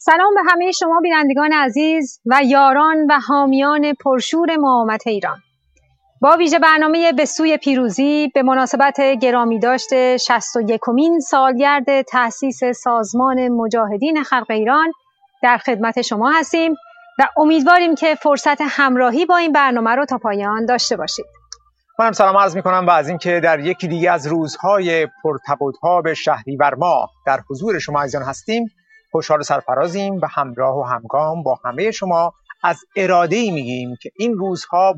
سلام به همه شما بینندگان عزیز و یاران و حامیان پرشور مقاومت ایران. با ویژه برنامه به سوی پیروزی به مناسبت گرامی داشته 61مین سالگرد تأسیس سازمان مجاهدین خلق ایران در خدمت شما هستیم و امیدواریم که فرصت همراهی با این برنامه رو تا پایان داشته باشید. منم سلام عرض می‌کنم و از اینکه در یکی دیگه از روزهای پرتب و تاب شهریور ماه در حضور شما عزیزان هستیم. خوشحال و سرفرازیم و همراه و همگام با همه شما از اراده‌ای میگیم که این روزها